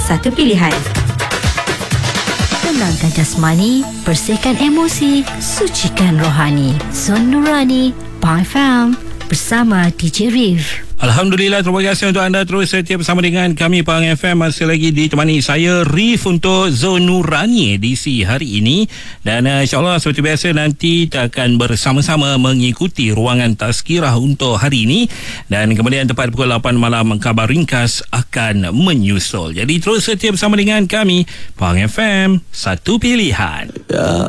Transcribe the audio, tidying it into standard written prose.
satu pilihan. Tenangkan jasmani, bersihkan emosi, sucikan rohani. Zon Nurani, Pang FM bersama DJ Rif. Alhamdulillah, terima kasih untuk anda terus setia bersama dengan kami Pang FM. Masih lagi ditemani saya Rif untuk Zon Nurani edisi hari ini. Dan insyaAllah seperti biasa nanti kita akan bersama-sama mengikuti ruangan tazkirah untuk hari ini. Dan kemudian tepat pukul 8 malam kabar ringkas akan menyusul. Jadi terus setia bersama dengan kami Pang FM, satu pilihan.